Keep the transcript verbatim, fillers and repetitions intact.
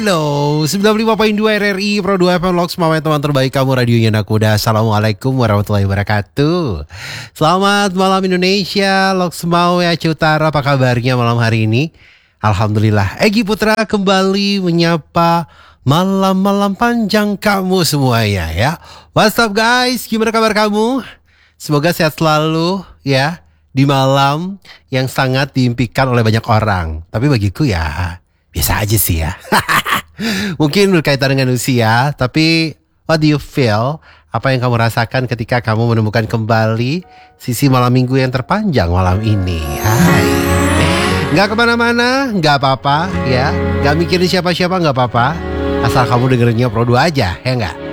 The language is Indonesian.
Hello, sembilan puluh lima koma dua R R I Pro dua F M Loks Mama, teman terbaik kamu, radionya Nakuda. Assalamualaikum warahmatullahi wabarakatuh. Selamat malam Indonesia, Loks Mau ya Aceh Utara, apa kabarnya malam hari ini? Alhamdulillah, Egy Putra kembali menyapa malam-malam panjang kamu semuanya ya. What's up guys, gimana kabar kamu? Semoga sehat selalu ya di malam yang sangat diimpikan oleh banyak orang. Tapi bagiku ya biasa aja sih ya. Mungkin berkaitan dengan usia, tapi what do you feel? Apa yang kamu rasakan ketika kamu menemukan kembali sisi malam minggu yang terpanjang malam ini? Hai. Gak kemana-mana, gak apa-apa ya. Gak mikirin siapa-siapa gak apa-apa. Asal kamu dengerinnya Pro dua aja, ya gak?